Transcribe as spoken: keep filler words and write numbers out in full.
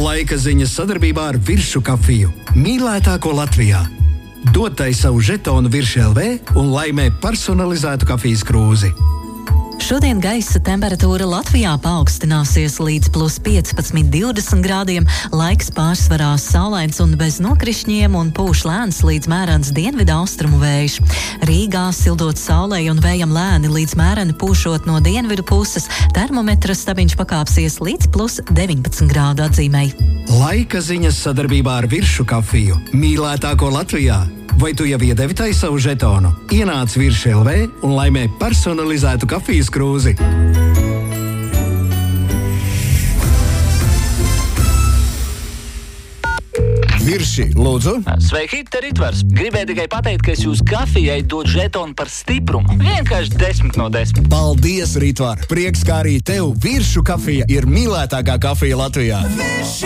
Laika ziņas sadarbībā ar Viršu kafiju. Mīlētāko Latvijā. Dod tai savu žetonu Virši L V un laimē personalizētu kafijas krūzi. Šodien gaisa temperatūra Latvijā paaugstināsies līdz plus piecpadsmit divdesmit grādiem, laiks pārsvarā saulains un bez nokrišņiem un pūš lēns līdz mērens dienvidu austrumu vējš. Rīgā sildot saulei un vējam lēni līdz mēreni pūšot no dienvidu puses, termometra stabiņš pakāpsies līdz plus deviņpadsmit grādu atzīmei. Laika ziņas sadarbībā ar Viršu kafiju. Mīlētāko Latvijā. Vai tu jau iedevi tai savu žetonu? Ienāc Virši L V un laimē personalizētu kafijas krūzi. Virši, lūdzu. Sveiki, te Ritvars. Gribēju tikai pateikt, ka es jūs kafijai dod žetonu par stiprumu. Vienkārši desmit no desmit. Paldies, Ritvar. Prieks, kā arī tev Viršu kafija ir mīlētākā kafija Latvijā.